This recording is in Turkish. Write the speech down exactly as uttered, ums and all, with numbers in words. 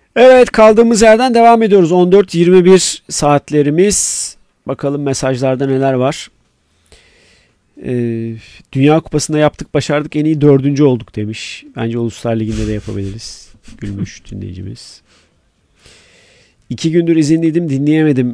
Evet, kaldığımız yerden devam ediyoruz. on dört yirmi bir saatlerimiz. Bakalım mesajlarda neler var. Ee, Dünya Kupası'nda yaptık, başardık, en iyi dördüncü olduk demiş. Bence Uluslar Ligi'nde de yapabiliriz. Gülmüş dinleyicimiz. İki gündür izinliydim, dinleyemedim